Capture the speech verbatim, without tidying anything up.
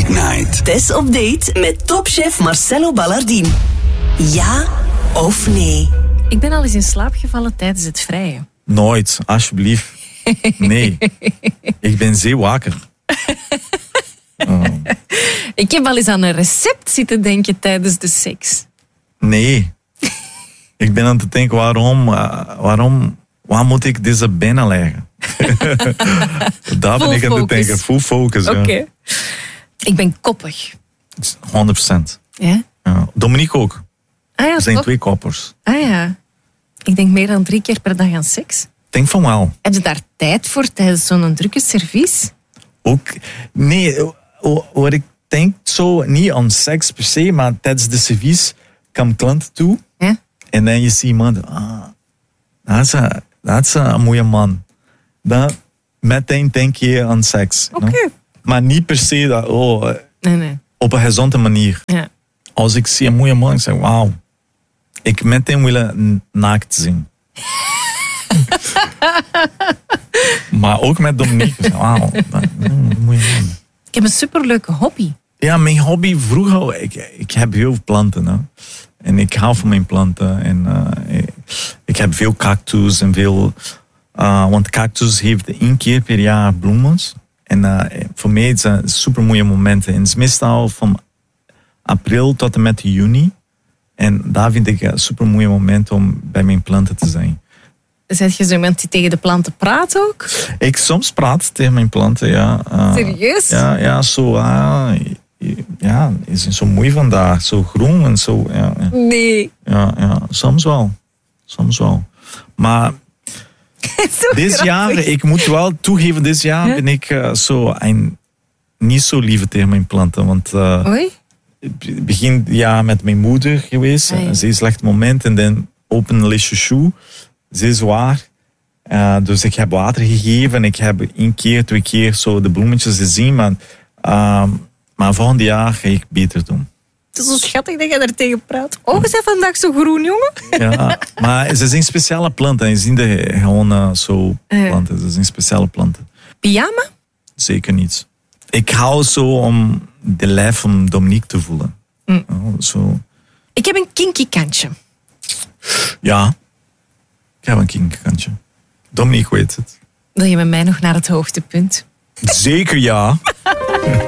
Date Night. Tess op date met topchef Marcelo Ballardin. Ja of nee? Ik ben al eens in slaap gevallen tijdens het vrijen. Nooit, alsjeblieft. Nee. Ik ben zeewakker. Oh. Ik heb al eens aan een recept zitten denken tijdens de seks. Nee. Ik ben aan het denken, waarom, uh, waarom, waar moet ik deze binnen leggen? Daar ben ik aan het denken. Full focus. Oké. Okay. Ja. Ik ben koppig. honderd procent. Ja? Ja. Dominique ook. Ah, ja, We zijn toch? twee koppers. Ah ja. Ik denk meer dan drie keer per dag aan seks. Ik denk van wel. Heb je daar tijd voor tijdens zo'n drukke servies? Ook, nee, wat ik denk zo, niet aan seks per se, maar tijdens de servies komen klanten toe. Ja? En dan je ziet iemand, ah, dat is een, dat is een mooie man. Dan meteen denk je aan seks. Oké. Okay. Maar niet per se dat, oh, nee, nee. op een gezonde manier. Ja. Als ik zie een mooie man, ik zeg, wauw. Ik meteen willen naakt zien. Maar ook met Dominique. Wauw, een mooie man. Ik heb een superleuke hobby. Ja, mijn hobby vroeger, ik, ik heb heel veel planten. Hè. En ik hou van mijn planten. En, uh, ik, ik heb veel cactus en veel... Uh, want cactus heeft één keer per jaar bloemen. En uh, voor mij is het super mooie momenten. En het is meestal van april tot en met juni. En daar vind ik een super mooie moment om bij mijn planten te zijn. Zet je zo iemand die tegen de planten praat ook? Ik soms praat tegen mijn planten, ja. Uh, Serieus? Ja, ja, zo... Uh, ja, is het zo mooi vandaag. Zo groen en zo. Ja, ja. Nee. Ja, ja, soms wel. Soms wel. Maar dit jaar, ik moet wel toegeven, dit jaar ja? ben ik uh, zo een, niet zo lief tegen mijn planten. Want uh, Oei? begin jaar met mijn moeder geweest. Ah, ja. Ze is slecht moment en dan open le chouchou. Ze is zwaar. Uh, dus ik heb water gegeven. Ik heb één keer, twee keer zo de bloemetjes gezien. Maar, uh, maar volgend jaar ga ik beter doen. Het is zo schattig dat je daar tegen praat. Oh, je bent vandaag zo groen, jongen. Ja, maar ze zijn speciale planten. Je ziet de gewoon uh, zo planten. Ze zijn speciale planten. Pyjama? Zeker niet. Ik hou zo om de lijf van Dominique te voelen. Mm. Oh, zo. Ik heb een kinky kantje. Ja. Ik heb een kinky kantje. Dominique weet het. Wil je met mij nog naar het hoogtepunt? Zeker ja.